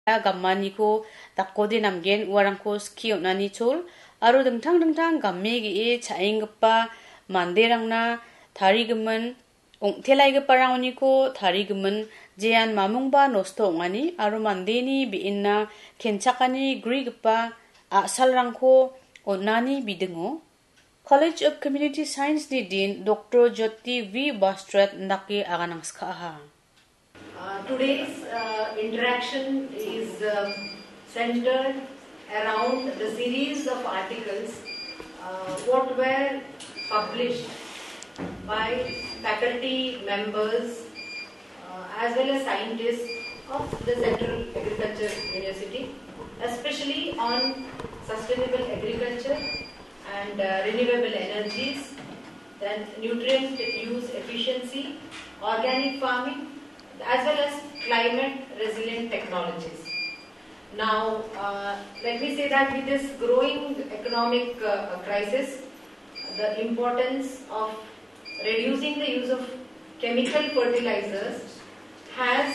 Gammani ko takko din namgen warang ko skill nani chol aro dengtang gamme gi chaing pa manderang na thari gemen ong thelai ge parangoni ko thari gemen jean mamungba nosto ngani aro mandeni biinna kenchakani grigepa asalrang ko onani bidengo College of Community Science ni Dean Dr. Jyoti V. Bastrat ndake aganang skha. Today's interaction is centered around the series of articles what were published by faculty members as well as scientists of the Central Agriculture University, especially on sustainable agriculture and renewable energies, then nutrient use efficiency, organic farming, as well as climate resilient technologies. Now, let me say that with this growing economic crisis, the importance of reducing the use of chemical fertilizers has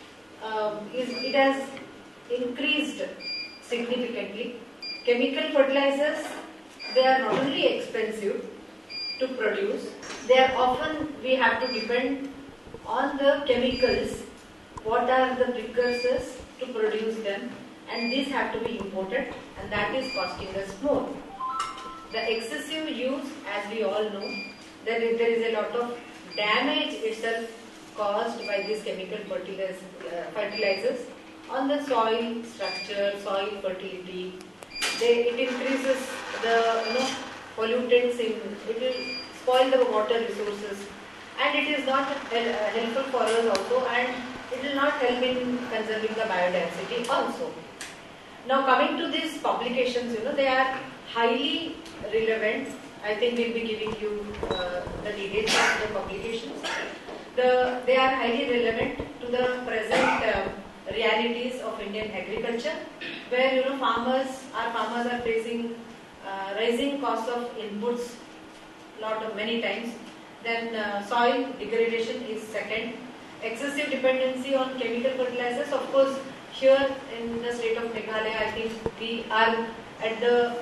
increased significantly. Chemical fertilizers, they are not only expensive to produce, they are often we have to depend on the chemicals, what are the precursors to produce them, and these have to be imported, and that is costing us more. The excessive use, as we all know, there is a lot of damage itself caused by these chemical fertilizers on the soil structure, soil fertility. It increases the pollutants it will spoil the water resources, and it is not helpful for us also, and it will not help in conserving the biodiversity also. Now coming to these publications, they are highly relevant. I think we'll be giving you the details of the publications. They are highly relevant to the present realities of Indian agriculture, where farmers are facing rising costs of inputs many times. Then soil degradation is second. Excessive dependency on chemical fertilizers. Of course, here in the state of Meghalaya, I think we are at the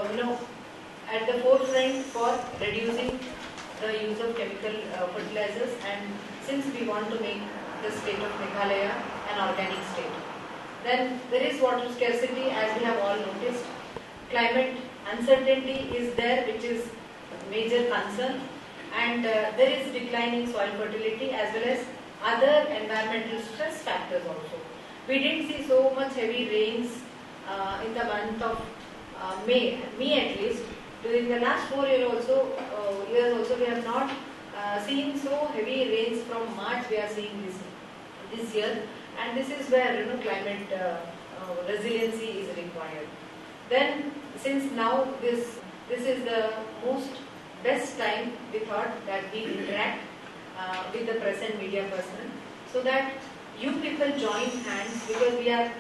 at the forefront for reducing the use of chemical fertilizers, and since we want to make the state of Meghalaya an organic state. Then there is water scarcity, as we have all noticed. Climate uncertainty is there, which is a major concern, and there is declining soil fertility as well as other environmental stress factors also. We didn't see so much heavy rains in the month of May at least. During the last 4 years also, we have not seen so heavy rains. From March we are seeing this year, and this is where climate resiliency is required. Then, since now this is the most best time, we thought that we interact with the present media person, so that you people join hands, because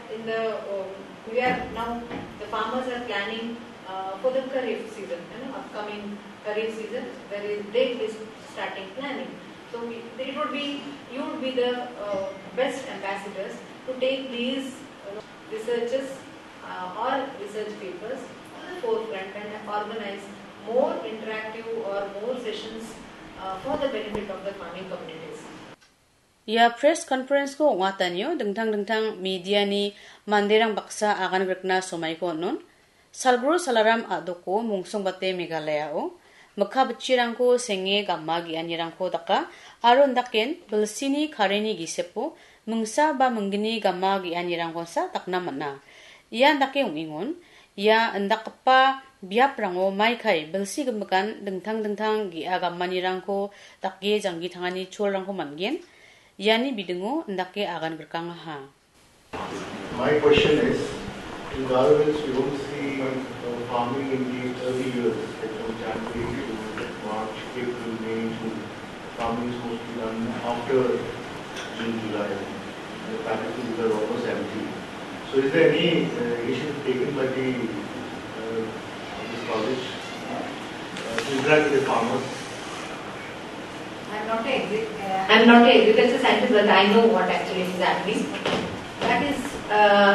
we are now the farmers are planning for the Kharif season, upcoming Kharif season, they is starting planning. So you would be the best ambassadors to take these researches or research papers to the forefront and organize more interactive or more sessions for the benefit of the farming communities. Ya press conference ko ngatanyo dengtang media ni manderang baksa akan berkena somai ko non salbro salaram adoko mungsong bate Meghalaya o mekha bechirang ko senge gamma gianirang ko daka aron daken belsini kareni gisepo mungsa ba menggini gamma gianirang ko sa takna mana iyan dake umingon ya andakpa biap rango mai kai belsi gembekan dengtang gi agamanirang ko takge janggi thangani cholrang ko mangen yani bidengo ndake agan berkang ha. My question is, in Garvels we don't see farming in the early years, like from January to March, April, May, June. Farming is mostly done after June, July. The practices are almost empty. So is there any initiative taken by this college to interact with the farmers? I'm not an agriculture scientist, but I know what actually is happening. That is